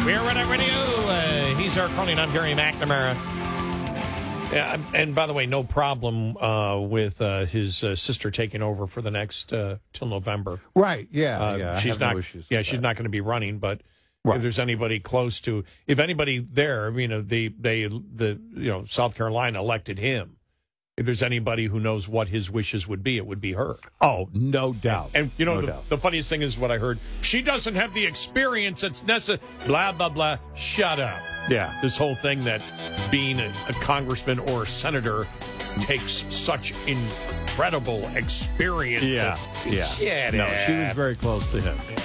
We're Red Hot Radio. He's our Crony, I'm Gary McNamara. Yeah, and by the way, no problem with his sister taking over for the next till November. Right? Yeah. She's not. No issues She's not going to be running. But if there's anybody close to, if anybody there, the South Carolina elected him. If there's anybody who knows what his wishes would be, it would be her. Oh, no doubt. And the funniest thing is what I heard. She doesn't have the experience that's necessary. Blah blah blah. Shut up. Yeah. This whole thing that being a congressman or a senator takes such incredible experience. Yeah. Shut No, up. she was very close to him.